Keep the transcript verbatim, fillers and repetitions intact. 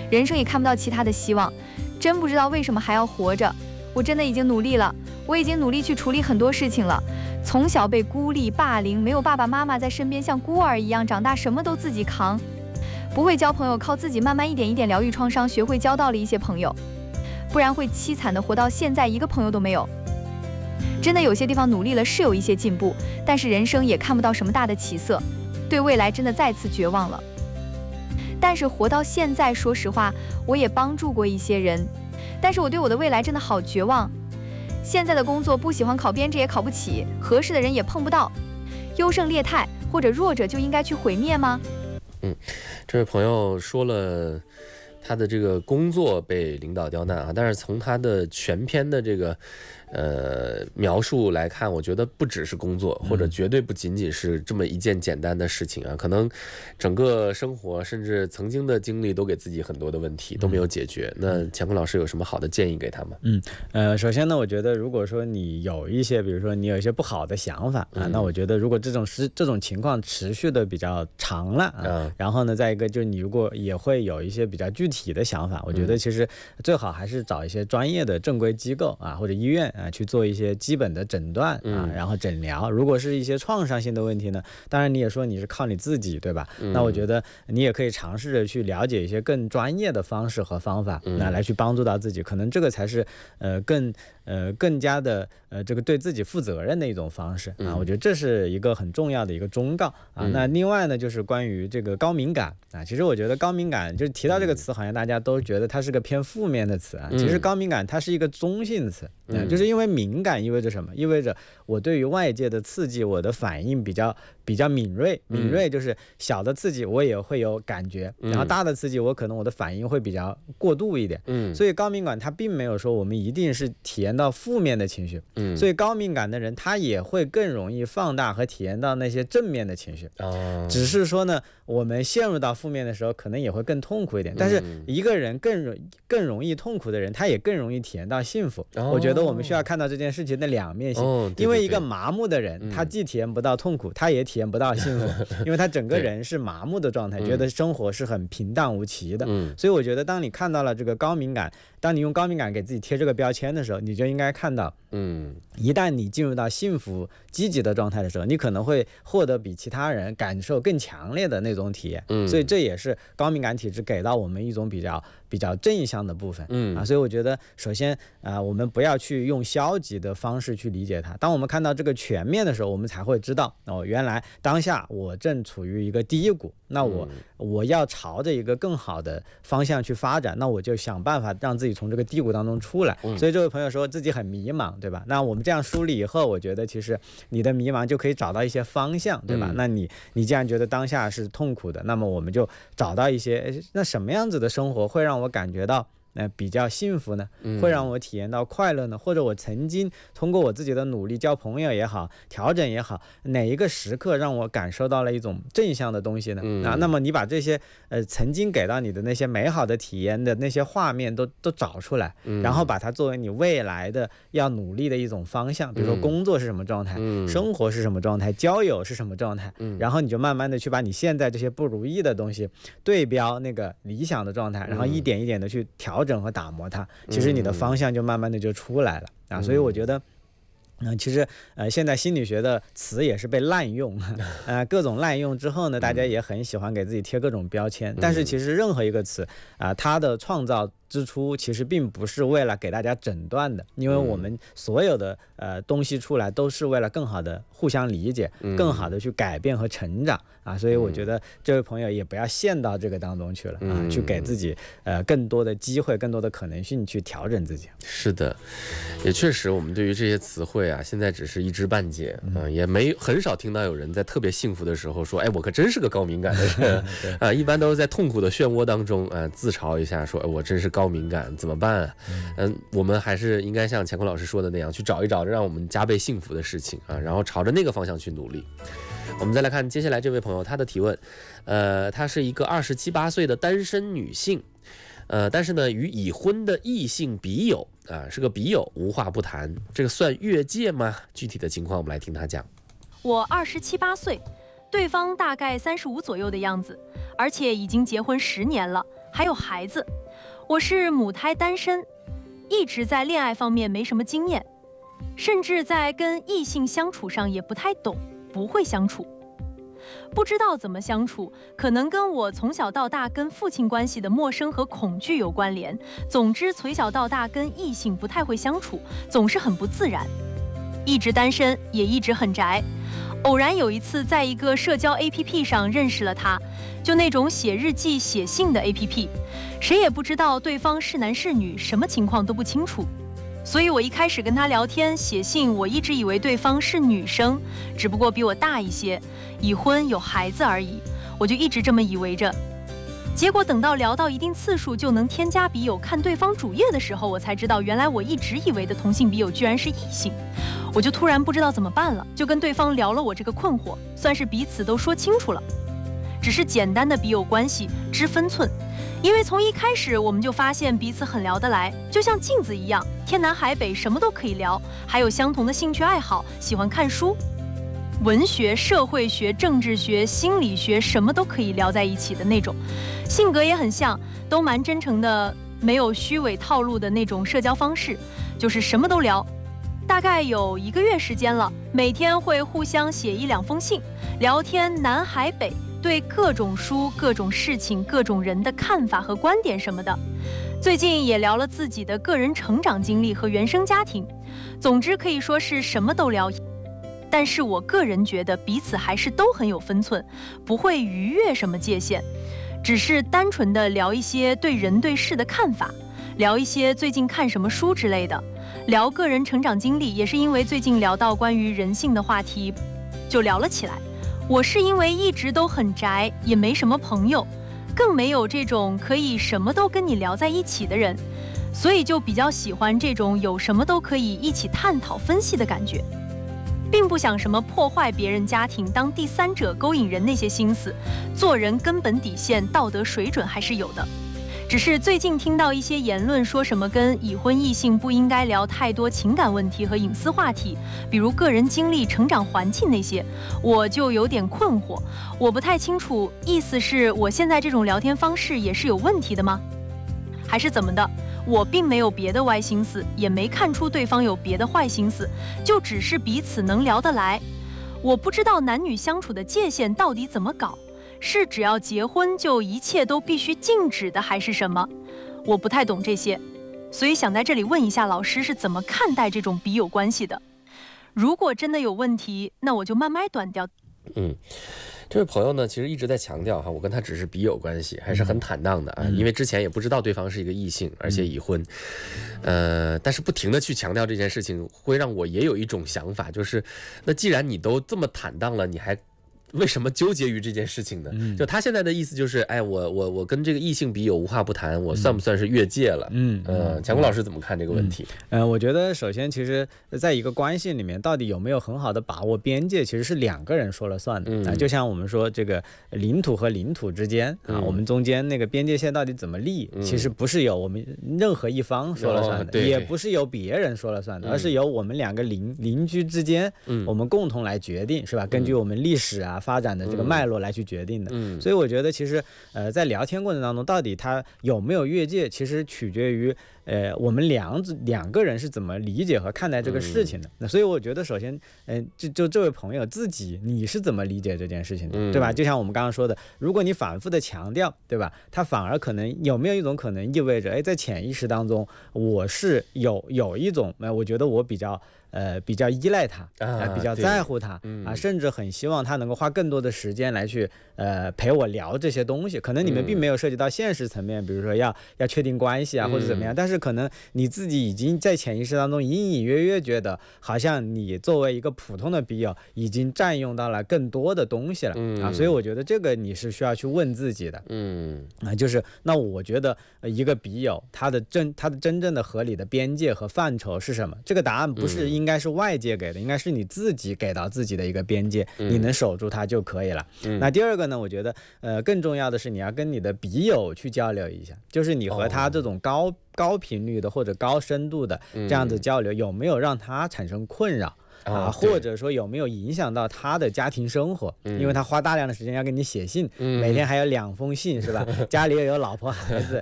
人生也看不到其他的希望，真不知道为什么还要活着。我真的已经努力了，我已经努力去处理很多事情了。从小被孤立霸凌，没有爸爸妈妈在身边，像孤儿一样长大，什么都自己扛。不会交朋友，靠自己慢慢一点一点疗愈创伤，学会交到了一些朋友，不然会凄惨的活到现在，一个朋友都没有。真的有些地方努力了，是有一些进步，但是人生也看不到什么大的起色，对未来真的再次绝望了。但是活到现在，说实话，我也帮助过一些人，但是我对我的未来真的好绝望。现在的工作不喜欢，考编制也考不起，合适的人也碰不到，优胜劣汰或者弱者就应该去毁灭吗？ 嗯，这位朋友说了他的这个工作被领导刁难啊，但是从他的全篇的这个呃描述来看，我觉得不只是工作，或者绝对不仅仅是这么一件简单的事情啊，可能整个生活甚至曾经的经历都给自己很多的问题都没有解决。那乾坤老师有什么好的建议给他吗？ 嗯，呃，首先呢，我觉得如果说你有一些，比如说你有一些不好的想法啊，那我觉得如果这种是这种情况持续的比较长了啊，然后呢，再一个就是你如果也会有一些比较具体的想法，我觉得其实最好还是找一些专业的正规机构啊或者医院啊去做一些基本的诊断啊，然后诊疗。如果是一些创伤性的问题呢，当然你也说你是靠你自己，对吧？那我觉得你也可以尝试着去了解一些更专业的方式和方法，那来去帮助到自己，可能这个才是呃更呃更加的呃这个对自己负责任的一种方式啊。我觉得这是一个很重要的一个忠告啊。那另外呢，就是关于这个高敏感啊，其实我觉得高敏感就是提到这个词，好像大家都觉得它是个偏负面的词啊。其实高敏感它是一个中性词，嗯，就是因为敏感意味着什么？意味着我对于外界的刺激，我的反应比较比较敏锐。敏锐就是小的刺激我也会有感觉，然后大的刺激我可能我的反应会比较过度一点。嗯，所以高敏感它并没有说我们一定是体验到负面的情绪。嗯，所以高敏感的人他也会更容易放大和体验到那些正面的情绪。哦，只是说呢，我们陷入到负面的时候，可能也会更痛苦一点。但是一个人更容更容易痛苦的人，他也更容易体验到幸福。哦，我觉得我们需要看到这件事情的两面性。哦，对对对，因为一个麻木的人，他既体验不到痛苦，他也体验不到幸福，因为他整个人是麻木的状态，觉得生活是很平淡无奇的。嗯，所以我觉得当你看到了这个高敏感，当你用高敏感给自己贴这个标签的时候，你就应该看到，嗯，一旦你进入到幸福积极的状态的时候，你可能会获得比其他人感受更强烈的那种体验。嗯，所以这也是高敏感体质给到我们一种比较比较正向的部分。嗯啊，所以我觉得首先啊、呃，我们不要去用消极的方式去理解它。当我们看到这个全面的时候，我们才会知道哦，原来当下我正处于一个低谷，那我、嗯、我要朝着一个更好的方向去发展，那我就想办法让自己从这个低谷当中出来。嗯、所以这位朋友说自己很迷茫，对吧？那我们这样梳理以后，我觉得其实你的迷茫就可以找到一些方向，对吧？嗯、那你你既然觉得当下是痛苦的，那么我们就找到一些，那什么样子的生活会让我感觉到那比较幸福呢？会让我体验到快乐呢？或者我曾经通过我自己的努力交朋友也好，调整也好，哪一个时刻让我感受到了一种正向的东西呢？嗯、啊，那么你把这些呃曾经给到你的那些美好的体验的那些画面都都找出来，嗯、然后把它作为你未来的要努力的一种方向，比如说工作是什么状态，嗯、生活是什么状态，交友是什么状态，嗯、然后你就慢慢的去把你现在这些不如意的东西对标那个理想的状态，然后一点一点的去调整和打磨它，其实你的方向就慢慢的就出来了啊。所以我觉得嗯，其实呃，现在心理学的词也是被滥用，呃，各种滥用之后呢，大家也很喜欢给自己贴各种标签。但是其实任何一个词啊、呃，它的创造之初其实并不是为了给大家诊断的，因为我们所有的呃东西出来都是为了更好的互相理解，更好的去改变和成长啊。所以我觉得这位朋友也不要陷到这个当中去了啊，去给自己呃更多的机会，更多的可能性去调整自己。 是的，也确实，我们对于这些词汇啊，现在只是一知半解，嗯、呃，也没很少听到有人在特别幸福的时候说，哎，我可真是个高敏感的人啊、呃，一般都是在痛苦的漩涡当中啊、呃，自嘲一下说，哎，我真是高敏感，怎么办啊？嗯、呃，我们还是应该像乾坤老师说的那样，去找一找让我们加倍幸福的事情啊，然后朝着那个方向去努力。我们再来看接下来这位朋友他的提问，呃，她是一个二十七八岁的单身女性。呃，但是呢，与已婚的异性笔友啊、呃，是个笔友，无话不谈，这个算越界吗？具体的情况我们来听他讲。 我二十七八岁，对方大概三十五左右的样子，而且已经结婚十年了， 还有孩子。我是母胎单身，一直在恋爱方面没什么经验，甚至在跟异性相处上也不太懂，不会相处。不知道怎么相处，可能跟我从小到大跟父亲关系的陌生和恐惧有关联。总之，从小到大跟异性不太会相处，总是很不自然。一直单身，也一直很宅。偶然有一次，在一个社交 A P P 上认识了他，就那种写日记、写信的 A P P， 谁也不知道对方是男是女，什么情况都不清楚。所以我一开始跟他聊天写信，我一直以为对方是女生，只不过比我大一些，已婚有孩子而已，我就一直这么以为着。结果等到聊到一定次数就能添加笔友看对方主页的时候，我才知道原来我一直以为的同性笔友居然是异性。我就突然不知道怎么办了，就跟对方聊了我这个困惑，算是彼此都说清楚了。只是简单的笔友关系，知分寸。因为从一开始我们就发现彼此很聊得来，就像镜子一样，天南海北什么都可以聊，还有相同的兴趣爱好，喜欢看书、文学、社会学、政治学、心理学，什么都可以聊在一起的那种。性格也很像，都蛮真诚的，没有虚伪套路的那种社交方式，就是什么都聊。大概有一个月时间了，每天会互相写一两封信，聊天南海北，对各种书、各种事情、各种人的看法和观点什么的。最近也聊了自己的个人成长经历和原生家庭，总之可以说是什么都聊。但是我个人觉得彼此还是都很有分寸，不会逾越什么界限，只是单纯的聊一些对人对事的看法，聊一些最近看什么书之类的。聊个人成长经历也是因为最近聊到关于人性的话题，就聊了起来。我是因为一直都很宅，也没什么朋友，更没有这种可以什么都跟你聊在一起的人，所以就比较喜欢这种有什么都可以一起探讨分析的感觉，并不想什么破坏别人家庭、当第三者勾引人那些心思，做人根本底线、道德水准还是有的。只是最近听到一些言论，说什么跟已婚异性不应该聊太多情感问题和隐私话题，比如个人经历、成长环境那些，我就有点困惑。我不太清楚，意思是我现在这种聊天方式也是有问题的吗？还是怎么的？我并没有别的歪心思，也没看出对方有别的坏心思，就只是彼此能聊得来。我不知道男女相处的界限到底怎么搞。是只要结婚就一切都必须禁止的，还是什么？我不太懂这些，所以想在这里问一下老师是怎么看待这种笔友关系的。如果真的有问题，那我就慢慢断掉。 嗯，这位朋友呢，其实一直在强调哈，我跟他只是笔友关系，还是很坦荡的啊，嗯、因为之前也不知道对方是一个异性，而且已婚，嗯、呃，但是不停的去强调这件事情，会让我也有一种想法，就是那既然你都这么坦荡了，你还为什么纠结于这件事情呢？嗯、就他现在的意思就是，哎，我我我跟这个异性笔友无话不谈，我算不算是越界了？嗯，呃，强国老师怎么看这个问题？ 嗯、呃，我觉得首先，其实在一个关系里面，到底有没有很好的把握边界，其实是两个人说了算的。嗯、啊，就像我们说这个领土和领土之间啊，嗯、我们中间那个边界线到底怎么立，嗯、其实不是由我们任何一方说了算的，哦、也不是由别人说了算的，嗯、而是由我们两个邻邻居之间，嗯、我们共同来决定，是吧？根据我们历史啊。发展的这个脉络来去决定的，嗯，所以我觉得其实，呃，在聊天过程当中，到底他有没有越界，其实取决于，呃，我们两两个人是怎么理解和看待这个事情的。嗯、那所以我觉得，首先，嗯、呃，就就这位朋友自己，你是怎么理解这件事情的，嗯、对吧？就像我们刚刚说的，如果你反复的强调，对吧？他反而可能有没有一种可能意味着，哎，在潜意识当中，我是有有一种，呃，我觉得我比较。呃，比较依赖他，啊，比较在乎他，嗯、啊，甚至很希望他能够花更多的时间来去，呃，陪我聊这些东西。可能你们并没有涉及到现实层面，嗯、比如说要要确定关系啊，或者怎么样，嗯、但是可能你自己已经在潜意识当中隐隐约约觉得，好像你作为一个普通的笔友，已经占用到了更多的东西了，嗯、啊，所以我觉得这个你是需要去问自己的，嗯，啊，就是那我觉得一个笔友他的真他的真正的合理的边界和范畴是什么？这个答案不是应。应该是外界给的，应该是你自己给到自己的一个边界，嗯、你能守住它就可以了。嗯、那第二个呢，我觉得呃更重要的是你要跟你的笔友去交流一下，就是你和他这种高、哦、高频率的或者高深度的这样子交流，嗯、有没有让他产生困扰？ 啊，或者说有没有影响到他的家庭生活，因为他花大量的时间要给你写信，每天还有两封信是吧？家里又有老婆孩子，